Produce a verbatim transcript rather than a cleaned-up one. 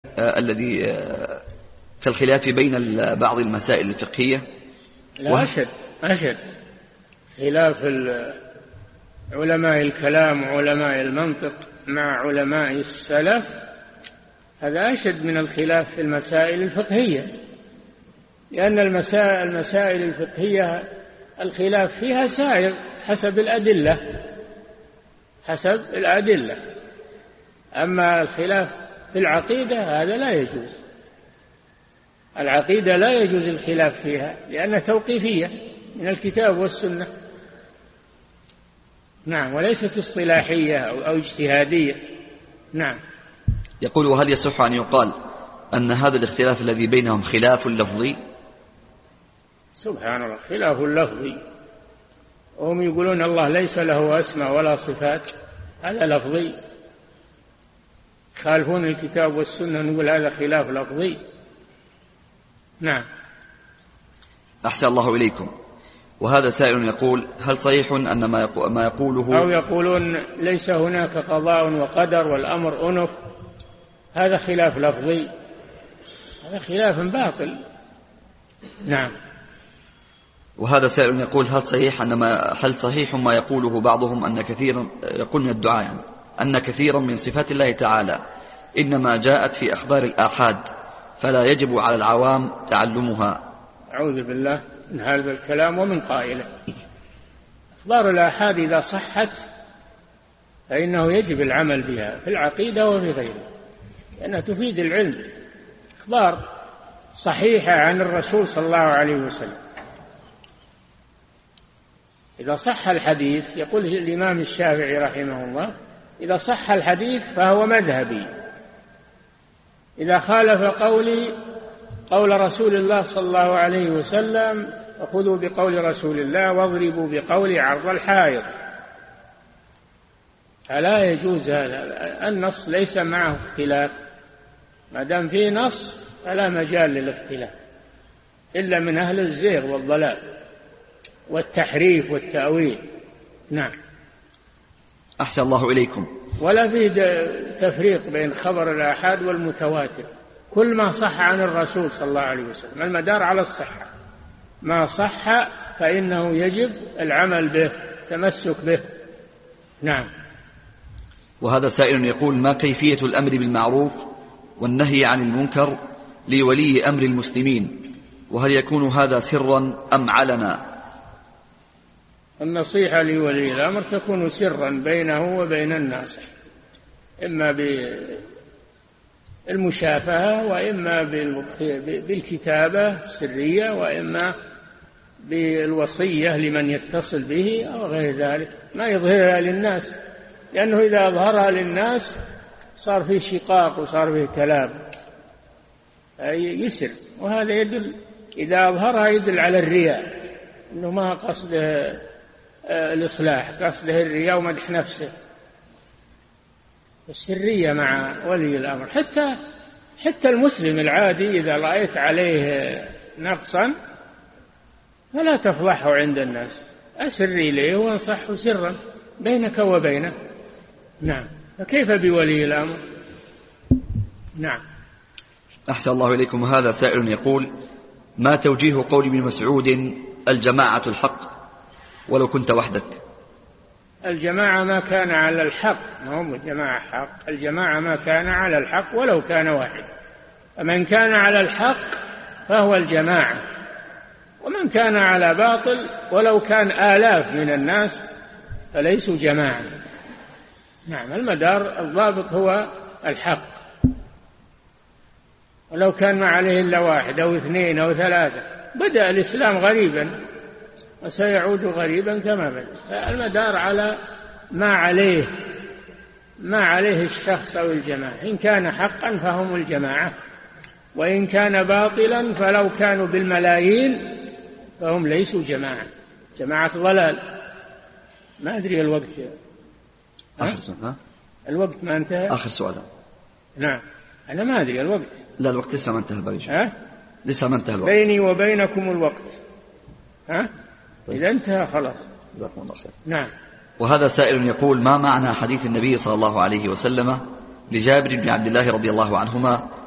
آه الذي آه كالخلاف بين بعض المسائل الفقهية؟ لا، أشد أشد خلاف علماء الكلام وعلماء المنطق مع علماء السلف، هذا أشد من الخلاف في المسائل الفقهية، لأن المسائل, المسائل الفقهية الخلاف فيها سائر حسب الأدلة حسب الأدلة أما الخلاف في العقيدة هذا لا يجوز. العقيدة لا يجوز الخلاف فيها لأنها توقيفية من الكتاب والسنة. نعم، وليست اصطلاحية أو اجتهادية. نعم. يقول: وهل يصح أن يقال أن هذا الاختلاف الذي بينهم خلاف لفظي؟ سبحان الله، خلاف لفظي، وهم يقولون الله ليس له أسماء ولا صفات، هذا لفظي. خالفون الكتاب والسنة نقول هذا خلاف لفظي. نعم. أحسن الله إليكم. وهذا سائل يقول: هل صحيح أن ما يقوله أو يقولون ليس هناك قضاء وقدر والأمر أنف، هذا خلاف لفظي، هذا خلاف باطل. نعم. وهذا سائل يقول: هل صحيح أن ما هل صحيح ما يقوله بعضهم أن كثيرا يقول من الدعاء يعني أن كثيرا من صفات الله تعالى إنما جاءت في أخبار الآحاد فلا يجب على العوام تعلمها؟ أعوذ بالله من هذا الكلام ومن قائله. أخبار الآحاد إذا صحت فإنه يجب العمل بها في العقيدة وفي غيرها، لأنها تفيد العلم. أخبار صحيحة عن الرسول صلى الله عليه وسلم، إذا صح الحديث، يقول الإمام الشافعي رحمه الله: إذا صح الحديث فهو مذهبي، إذا خالف قولي قول رسول الله صلى الله عليه وسلم فخذوا بقول رسول الله واضربوا بقول عرض الحائط. فلا يجوز هذا، النص ليس معه اختلاف، ما دام فيه نص فلا مجال للاختلاف إلا من أهل الزيغ والضلال والتحريف والتأويل. نعم. أحسن الله إليكم. ولا فيه تفريق بين خبر الآحاد والمتواتر، كل ما صح عن الرسول صلى الله عليه وسلم المدار على الصحة، ما صح فإنه يجب العمل به، تمسك به. نعم. وهذا سائل يقول: ما كيفية الأمر بالمعروف والنهي عن المنكر لولي أمر المسلمين، وهل يكون هذا سرا أم علنا؟ النصيحة لولي الأمر تكون سرا بينه وبين الناس، إما بالمشافهة وإما بالكتابة السرية وإما بالوصية لمن يتصل به أو غير ذلك، ما يظهرها للناس، لأنه إذا أظهرها للناس صار فيه شقاق وصار فيه كلام، يسر، وهذا يدل إذا أظهرها يدل على الرياء، إنه ما قصده الإصلاح، قصده الرياء ومدح نفسه. السرية مع ولي الأمر، حتى حتى المسلم العادي إذا رأيت عليه نقصا فلا تفضحه عند الناس، أسري إليه وانصحه سرا بينك وبينه. نعم. فكيف بولي الأمر؟ نعم. أحسن الله إليكم. هذا سائل يقول: ما توجيه قول ابن مسعود: الجماعة الحق ولو كنت وحدك؟ الجماعة ما كان على الحق، ما هم الجماعة حق، الجماعة ما كان على الحق ولو كان واحد، فمن كان على الحق فهو الجماعة، ومن كان على باطل ولو كان آلاف من الناس فليسوا جماعة. نعم. المدار الضابط هو الحق، ولو كان ما عليه إلا واحد أو اثنين أو ثلاثة. بدأ الإسلام غريبا وسيعود غريبا كما بدأ، المدار على ما عليه ما عليه الشخص أو الجماعة، إن كان حقا فهم الجماعة، وإن كان باطلا فلو كانوا بالملايين فهم ليسوا جماعة، جماعة ضلال. ما أدري الوقت. آخر سؤال. ها؟ الوقت ما انتهى. آخر سؤال. نعم. أنا ما أدري الوقت. لا، الوقت لسه ما انتهى بريش. ها؟ لسه ما انتهى الوقت. بيني وبينكم الوقت. ها؟ إذا انتهى خلاص. نعم. وهذا سائل يقول: ما معنى حديث النبي صلى الله عليه وسلم لجابر بن عبد الله رضي الله عنهما: